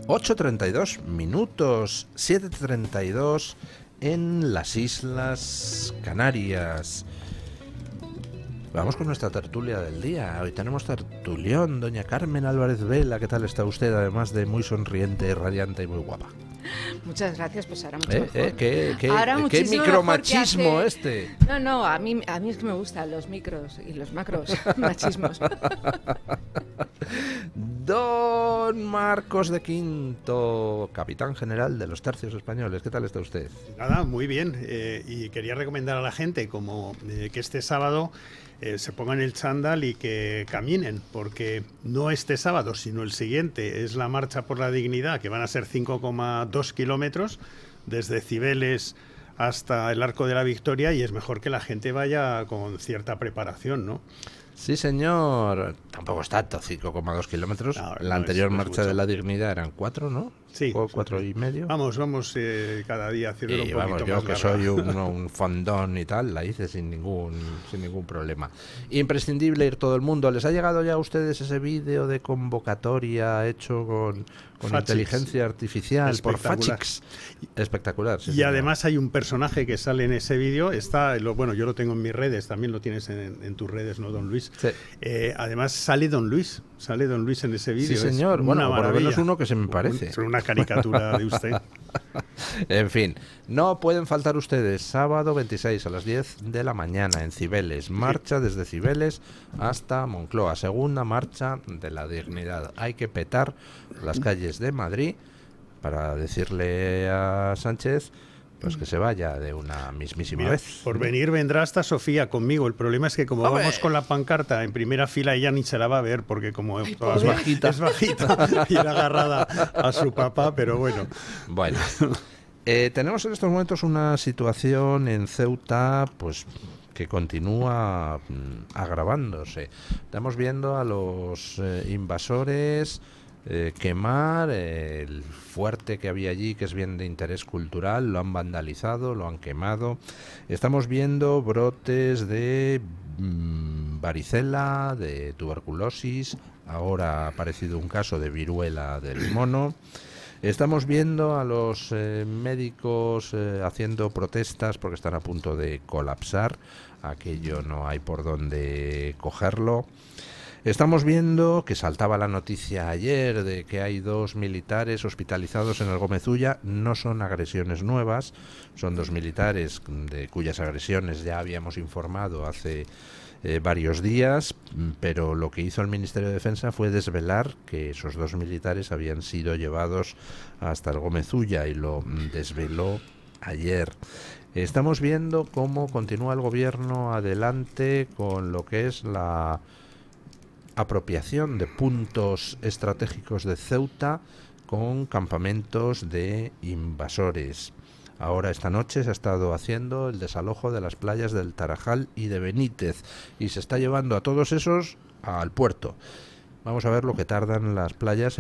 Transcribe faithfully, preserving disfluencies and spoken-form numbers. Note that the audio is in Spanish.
ocho treinta y dos minutos, siete treinta y dos en las Islas Canarias. Vamos con nuestra tertulia del día. Hoy tenemos tertulión, doña Carmen Álvarez Vela. ¿Qué tal está usted? Además de muy sonriente, radiante y muy guapa. Muchas gracias, pues ahora mucho ¿Eh? mejor. ¿Eh? ¿Qué, qué, Ahora qué micromachismo hace... este? No, no, a mí, a mí es que me gustan los micros y los macros machismos. Don Marcos de Quinto, capitán general de los Tercios Españoles. ¿Qué tal está usted? Nada, muy bien. Eh, y quería recomendar a la gente como eh, que este sábado eh, se pongan el chándal y que caminen, porque no este sábado, sino el siguiente es la Marcha por la Dignidad, que van a ser cinco coma dos kilómetros desde Cibeles hasta el Arco de la Victoria, y es mejor que la gente vaya con cierta preparación, ¿no? Sí, señor. Tampoco es tanto, cinco coma dos kilómetros. No, la no anterior es, no es Marcha mucho. de la Dignidad eran cuatro, ¿no? Sí. O cuatro y medio. Vamos, vamos eh, cada día haciendo Y un poquito vamos, yo más que larga. soy un, un fondón y tal, la hice sin ningún sin ningún problema. Imprescindible ir todo el mundo. ¿Les ha llegado ya a ustedes ese vídeo de convocatoria hecho con, con Fatix. Inteligencia artificial por Espectacular. Fatix? Espectacular. Sí, Y señor. además hay un personaje que sale en ese vídeo, está, lo, bueno, yo lo tengo en mis redes, también lo tienes en, en tus redes, ¿no, don Luis? Sí. Eh, además sale don Luis, sale don Luis en ese vídeo. Sí, señor. Es Bueno, una por lo menos maravilla. uno que se me parece. Es una caricatura de usted. En fin, no pueden faltar ustedes. Sábado veintiséis a las diez de la mañana en Cibeles. Marcha desde Cibeles hasta Moncloa. Segunda marcha de la dignidad. Hay que petar las calles de Madrid para decirle a Sánchez pues que se vaya de una mismísima Mira, vez. por venir vendrá hasta Sofía conmigo. El problema es que como ¡Hombre! vamos con la pancarta en primera fila, ella ni se la va a ver porque como Es todavía bajita. es bajita y era agarrada a su papá, pero bueno. Bueno, eh, tenemos en estos momentos una situación en Ceuta, pues que continúa mm, agravándose. Estamos viendo a los eh, invasores eh, quemar eh, el fuerte que había allí, que es bien de interés cultural, lo han vandalizado, lo han quemado. Estamos viendo brotes de mm, varicela, de tuberculosis, ahora ha aparecido un caso de viruela del mono. Estamos viendo a los eh, médicos eh, haciendo protestas porque están a punto de colapsar. Aquello no hay por dónde cogerlo. Estamos viendo que saltaba la noticia ayer de que hay dos militares hospitalizados en el Gómez Ulla. No son agresiones nuevas, son dos militares de cuyas agresiones ya habíamos informado hace Eh, varios días, pero lo que hizo el Ministerio de Defensa fue desvelar que esos dos militares habían sido llevados hasta el Gómez Ulla y lo mm, desveló ayer. Estamos viendo cómo continúa el gobierno adelante con lo que es la apropiación de puntos estratégicos de Ceuta con campamentos de invasores. Ahora esta noche se ha estado haciendo el desalojo de las playas del Tarajal y de Benítez y se está llevando a todos esos al puerto. Vamos a ver lo que tardan las playas